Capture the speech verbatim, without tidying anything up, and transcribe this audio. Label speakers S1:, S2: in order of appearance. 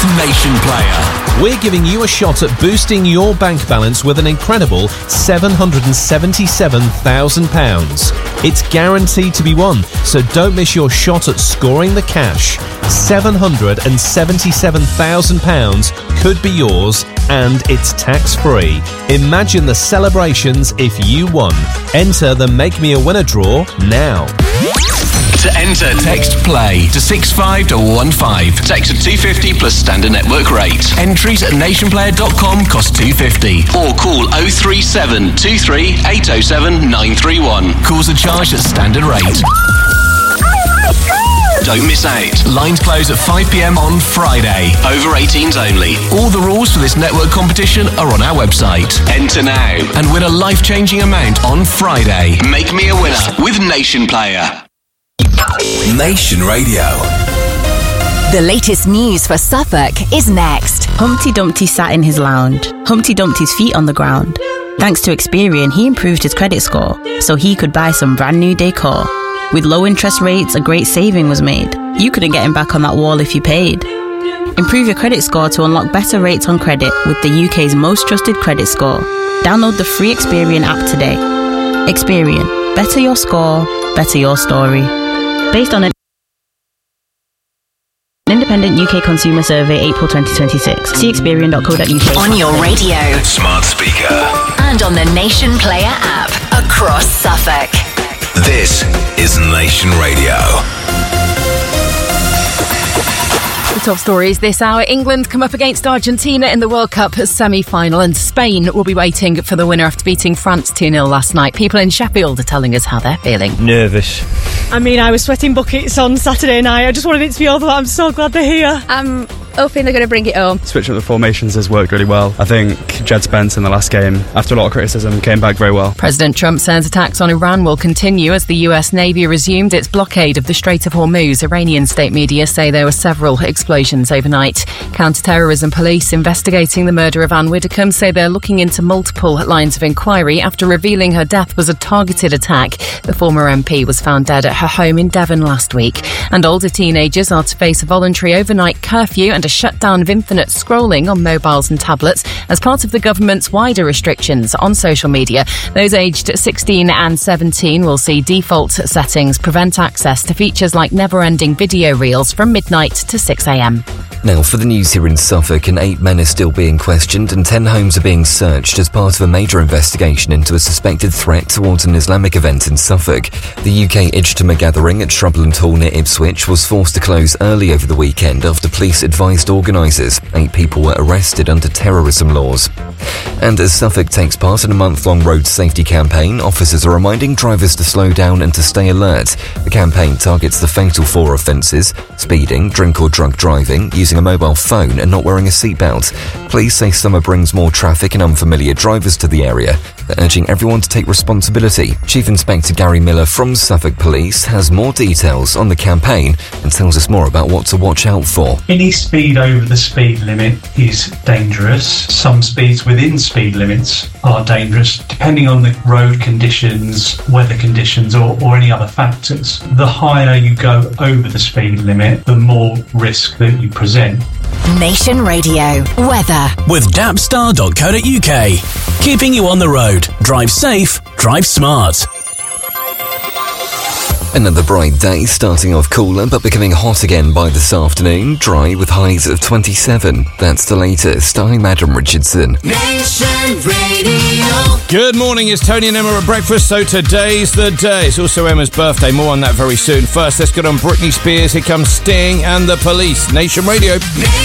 S1: Nation Player.
S2: We're giving you a shot at boosting your bank balance with an incredible seven hundred seventy-seven thousand pounds. It's guaranteed to be won, so don't miss your shot at scoring the cash. seven hundred seventy-seven thousand pounds could be yours, and it's tax-free. Imagine the celebrations if you won. Enter the Make Me a Winner draw now.
S1: To enter, text PLAY to six five one five. Text at two fifty plus standard network rate. Entries at nation player dot com cost two fifty. Or call oh three seven two three eight oh seven nine three one. Calls are charged at standard rate. Don't miss out. Lines close at five p.m. on Friday. Over eighteens only. All the rules for this network competition are on our website. Enter now and win a life-changing amount on Friday. Make me a winner with Nation Player.
S3: Nation Radio.
S4: The latest news for Suffolk is next.
S5: Humpty Dumpty sat in his lounge, Humpty Dumpty's feet on the ground. Thanks to Experian, he improved his credit score so he could buy some brand new decor. With low interest rates, a great saving was made. You couldn't get him back on that wall if you paid. Improve your credit score to unlock better rates on credit with the U K's most trusted credit score. Download the free Experian app today. Experian. Better your score, better your story. Based on an independent U K consumer survey, April twenty twenty-six. See experian dot co dot U K.
S4: On your radio.
S3: Smart speaker.
S4: And on the Nation Player app. Across Suffolk.
S3: This is Nation Radio.
S6: The top stories this hour. England come up against Argentina in the World Cup semi-final, and Spain will be waiting for the winner after beating France two nil last night. People in Sheffield are telling us how they're feeling.
S7: Nervous.
S8: I mean, I was sweating buckets on Saturday night. I just wanted it to be over. I'm so glad they're here.
S9: I'm hoping they're going to bring it home.
S10: Switch up the formations has worked really well. I think Jed Spence in the last game, after a lot of criticism, came back very well.
S6: President Trump says attacks on Iran will continue as the U S Navy resumed its blockade of the Strait of Hormuz. Iranian state media say there were several explosions overnight. Counter-terrorism police investigating the murder of Anne Widdecombe say they're looking into multiple lines of inquiry after revealing her death was a targeted attack. The former M P was found dead at her home in Devon last week. And older teenagers are to face a voluntary overnight curfew and a shutdown of infinite scrolling on mobiles and tablets as part of the government's wider restrictions on social media. Those aged sixteen and seventeen will see default settings prevent access to features like never-ending video reels from midnight to six a.m.
S11: Now, for the news here in Suffolk, and eight men are still being questioned and ten homes are being searched as part of a major investigation into a suspected threat towards an Islamic event in Suffolk. The U K Ijtima gathering at Shrubland Hall near Ipswich was forced to close early over the weekend after police advised organisers. Eight people were arrested under terrorism laws. And as Suffolk takes part in a month-long road safety campaign, officers are reminding drivers to slow down and to stay alert. The campaign targets the fatal four offences: speeding, drink or drug driving, using a mobile phone and not wearing a seatbelt. Police say summer brings more traffic and unfamiliar drivers to the area. They're urging everyone to take responsibility. Chief Inspector Gary Miller from Suffolk Police has more details on the campaign and tells us more about what to watch out for.
S12: Any speed over the speed limit is dangerous. Some speeds within speed limits are dangerous, depending on the road conditions, weather conditions, or, or any other factors. The higher you go over the speed limit, the more risk that you present.
S4: Nation Radio weather
S1: with dapstar dot co dot U K. Keeping you on the road. Drive safe, drive smart.
S11: Another bright day, starting off cooler but becoming hot again by this afternoon. Dry with highs of twenty-seven. That's the latest. I'm Adam Richardson.
S13: Nation Radio.
S14: Good morning, it's Tony and Emma at breakfast. So today's the day. It's also Emma's birthday. More on that very soon. First, let's get on Britney Spears. Here comes Sting and the Police. Nation Radio.